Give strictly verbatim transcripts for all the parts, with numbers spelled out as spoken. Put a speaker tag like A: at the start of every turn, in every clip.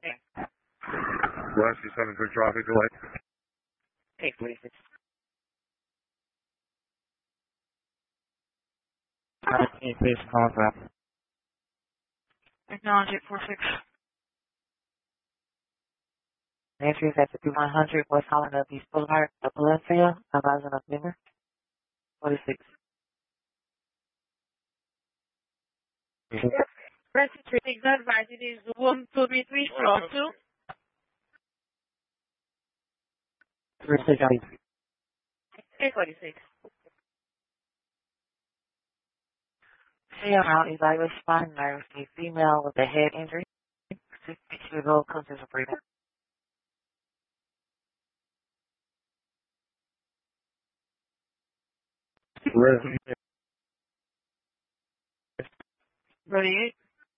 A: Rescue seven for traffic delay.
B: eight forty-six.
C: nineteen station contact.
B: Acknowledge eight four six.
D: Entries at fifty-one hundred West Holland of East Boulevard, Valencia, advising of Limer. forty-six.
B: Rescue three six advise it is room two three three floor two.
D: three six eight.
B: eight forty-six.
D: C M L evaluation finding nurse, a female with a head injury. sixty-six years old, conscious of breathing.
C: Rescue
B: thirty-eight.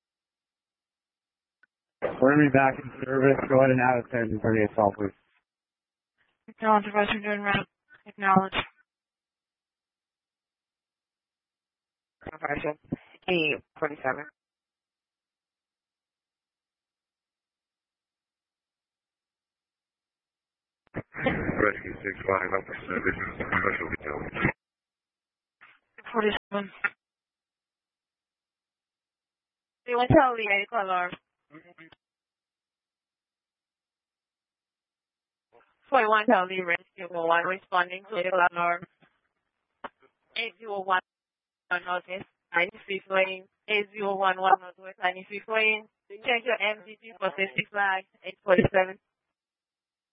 C: Bring me back in service. Go ahead and out of ten thirty-eight South, please.
B: Acknowledge advisory doing round. Acknowledge.
D: Conversion. eight forty-seven.
A: Rescue six five up for service. Special detail.
B: forty-seven. You want to tell the medical alarm? forty-one tell the rescue one responding to medical alarm. eight zero one northwest, ninety-fifth lane. eight zero one one northwest, ninety-fifth lane. Change your M D T for safety flag. eight forty-seven.